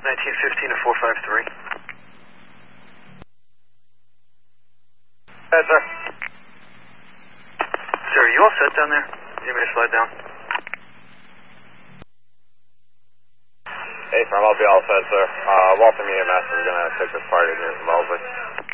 1915 to 453. Yes, sir. Sir, are you all set down there? You need me to slide down? Hey, firm, I'll be all set, sir. Waltham EMS is going to take this party near Mosley.